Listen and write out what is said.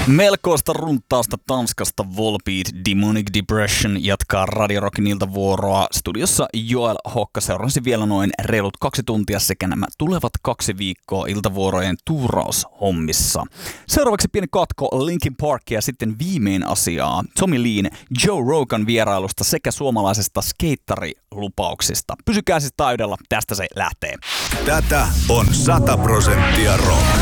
Melkoista runttausta Tanskasta Volbeat Demonic Depression jatkaa Radio Rockin iltavuoroa. Studiossa Joel Hokka seurasi vielä noin reilut 2 tuntia sekä nämä tulevat 2 viikkoa iltavuorojen tuuraushommissa. Seuraavaksi pieni katko Linkin Parkia ja sitten viimein asiaa Tommy Leen Joe Rogan vierailusta sekä suomalaisesta skeittarilupauksista. Pysykää siis taidella, tästä se lähtee. Tätä on 100% rock.